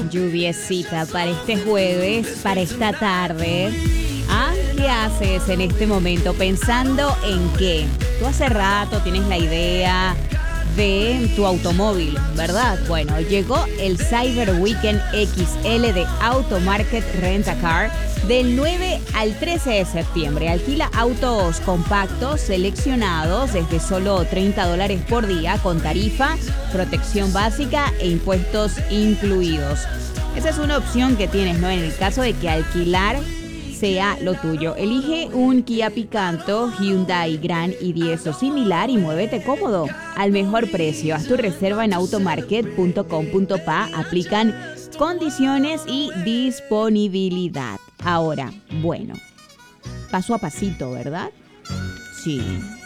Lluviecita para este jueves, para esta tarde. ¿Ah? ¿Qué haces en este momento? ¿Pensando en qué? Tú hace rato tienes la idea de tu automóvil, ¿verdad? Bueno, llegó el Cyber Weekend XL de Automarket Rent a Car del 9 al 13 de septiembre. Alquila autos compactos seleccionados desde solo $30 por día con tarifa, protección básica e impuestos incluidos. Esa es una opción que tienes, ¿no? En el caso de que alquilar sea lo tuyo. Elige un Kia Picanto, Hyundai Grand i10 o similar y muévete cómodo al mejor precio. Haz tu reserva en automarket.com.pa. Aplican condiciones y disponibilidad. Ahora, bueno, paso a pasito, ¿verdad? Sí.